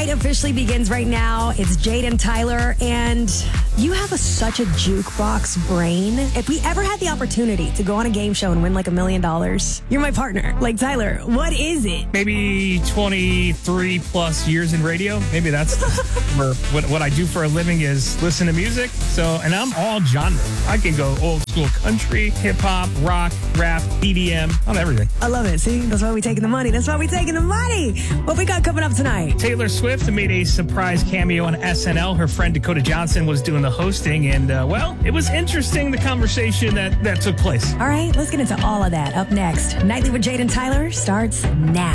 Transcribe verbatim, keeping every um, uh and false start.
night officially begins right now. It's Jade and Tyler, and you have a, such a jukebox brain. If we ever had the opportunity to go on a game show and win like a million dollars, you're my partner. Like, Tyler, what is it? Maybe twenty-three plus years in radio. Maybe that's where what, what I do for a living is listen to music. So, and I'm all genre. I can go old school country, hip hop, rock, rap, E D M, on everything. I love it. See, that's why we taking the money. That's why we taking the money. What we got coming up tonight? Taylor Swift made a surprise cameo on S N L. Her friend Dakota Johnson was doing the hosting, and uh, well, it was interesting, the conversation that, that took place. All right, let's get into all of that up next. Nightly with Jade and Tyler starts now.